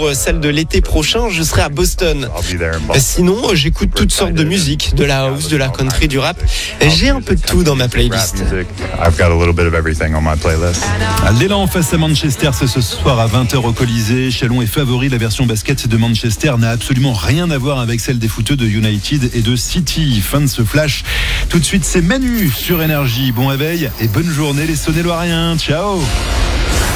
pour celle de l'été prochain, je serai à Boston. Sinon, j'écoute toutes sortes de musique, de la house, de la country, du rap. J'ai un peu de tout dans ma playlist. L'élan face à Manchester, c'est ce soir à 20h au Colisée. Chalon est favori. La version basket de Manchester n'a absolument rien à voir avec celle des footeux de United et de City. Fin de ce flash. Tout de suite, c'est Manu sur Énergie. Bon réveil et bonne journée les Saône-et-Loiriens. Ciao.